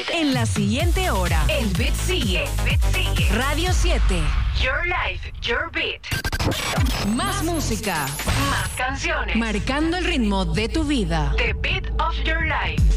En la siguiente hora, el beat sigue. Radio 7. Your life, your beat. Más música. Más canciones. Marcando el ritmo de tu vida. The beat of your life.